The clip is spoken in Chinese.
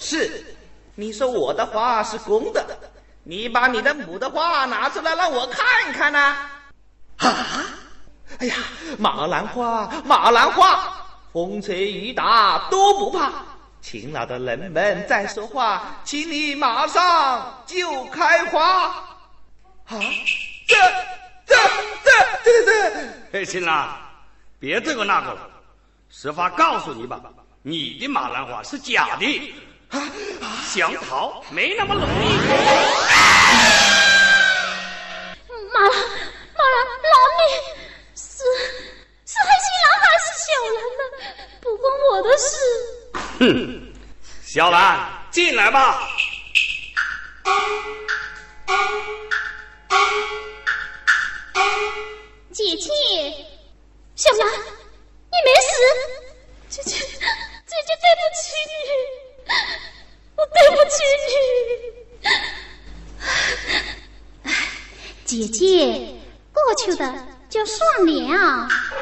是，你说我的花是公的，你把你的母的花拿出来让我看看呐！啊！哎呀，马兰花，马兰花，风吹雨打都不怕。勤劳的人们在说话，请你马上就开花。啊，这， 嘿，新郎，别这个那个了，实话告诉你吧，你的马兰花是假的，想逃没那么容易。 马兰，老女是害新郎还是小兰呢？不关我的事。 哼，小兰，进来吧。 姐姐，小兰，你没死？姐姐对不起你，我对不起你。姐姐，过去的就算了。